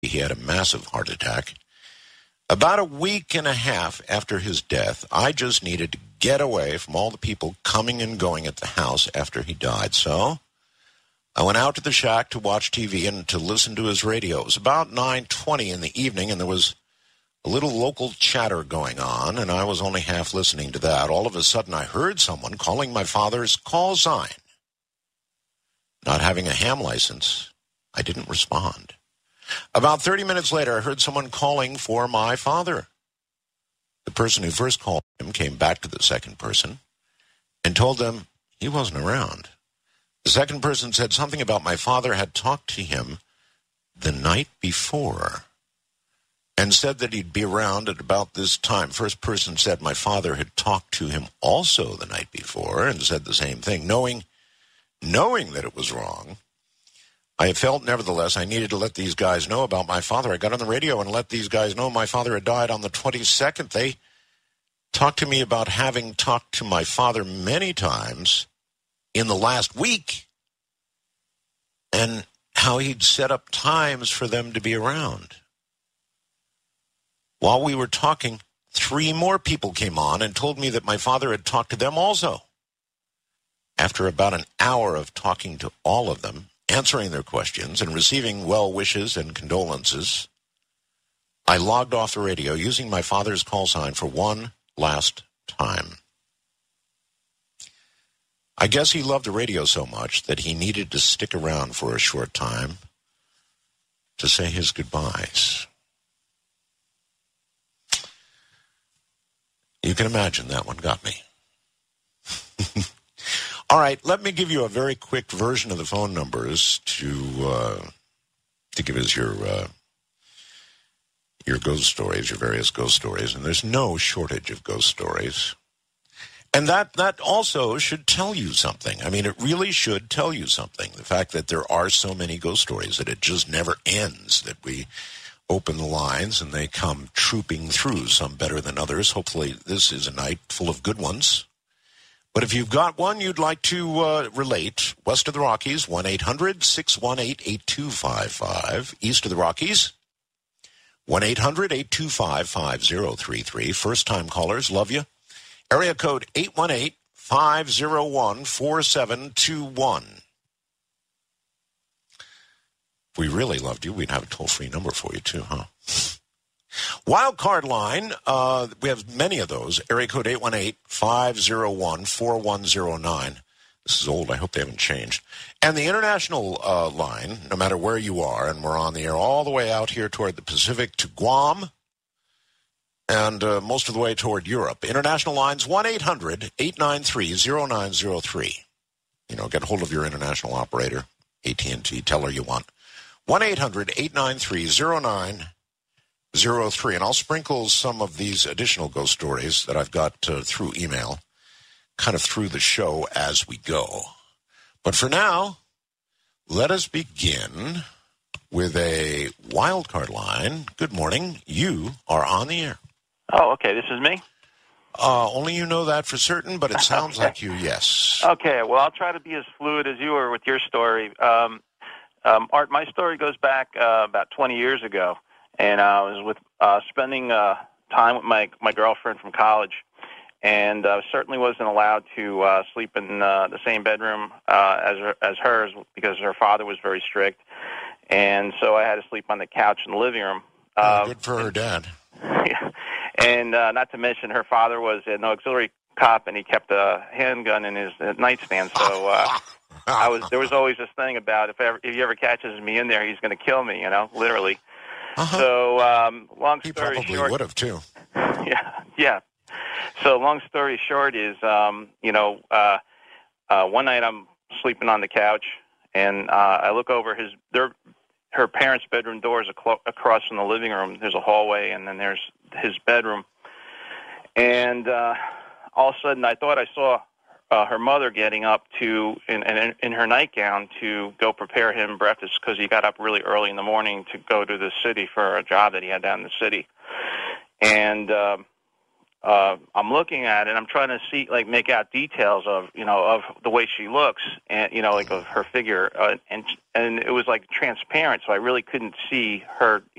He had a massive heart attack. About a week and a half after his death, I just needed to get away from all the people coming and going at the house after he died. So I went out to the shack to watch TV and to listen to his radio. It was about 9:20 in the evening, and there was a little local chatter going on, and I was only half listening to that. All of a sudden, I heard someone calling my father's call sign. Not having a ham license, I didn't respond. About 30 minutes later, I heard someone calling for my father. The person who first called him came back to the second person and told them he wasn't around. The second person said something about my father had talked to him the night before and said that he'd be around at about this time. First person said my father had talked to him also the night before and said the same thing. Knowing that it was wrong, I felt, nevertheless, I needed to let these guys know about my father. I got on the radio and let these guys know my father had died on the 22nd. They talked to me about having talked to my father many times in the last week and how he'd set up times for them to be around. While we were talking, 3 more people came on and told me that my father had talked to them also. After about an hour of talking to all of them, answering their questions and receiving well wishes and condolences, I logged off the radio using my father's call sign for one last time. I guess he loved the radio so much that he needed to stick around for a short time to say his goodbyes. You can imagine that one got me. All right, let me give you a very quick version of the phone numbers to give us your ghost stories, your various ghost stories. And there's no shortage of ghost stories. And that also should tell you something. I mean, it really should tell you something. The fact that there are so many ghost stories, that it just never ends, that we open the lines and they come trooping through, some better than others. Hopefully this is a night full of good ones. But if you've got one you'd like to relate, west of the Rockies, 1-800-618-8255. East of the Rockies, 1-800-825-5033. First-time callers, love you. Area code 818-501-4721. If we really loved you, we'd have a toll-free number for you, too, huh? Wild card line, we have many of those. Area code 818-501-4109. This is old. I hope they haven't changed. And the international line, no matter where you are, and we're on the air all the way out here toward the Pacific to Guam and most of the way toward Europe. International lines, 1-800-893-0903. You know, get hold of your international operator, AT&T, tell her you want. 1-800-893-0903. And I'll sprinkle some of these additional ghost stories that I've got through email, kind of through the show as we go. But for now, let us begin with a wild card line. Good morning. You are on the air. Oh, okay. This is me? Only you know that for certain, but it sounds like you, yes. Okay. Well, I'll try to be as fluid as you were with your story. Art, my story goes back about 20 years ago. And I was spending time with my girlfriend from college, and certainly wasn't allowed to sleep in the same bedroom as hers because her father was very strict, and so I had to sleep on the couch in the living room. Good for her dad. Yeah. And not to mention, her father was an auxiliary cop, and he kept a handgun in his nightstand. So there was always this thing about if he ever catches me in there, he's going to kill me. You know, literally. Uh-huh. So, long he story probably short, would have too. Yeah. So, long story short is, one night I'm sleeping on the couch, and I look over her parents' bedroom doors across from the living room. There's a hallway, and then there's his bedroom. And all of a sudden, I thought I saw her mother getting up in her nightgown to go prepare him breakfast because he got up really early in the morning to go to the city for a job that he had down in the city. And I'm looking at it, and I'm trying to see, make out details of the way she looks, and of her figure, and it was transparent, so I really couldn't see her,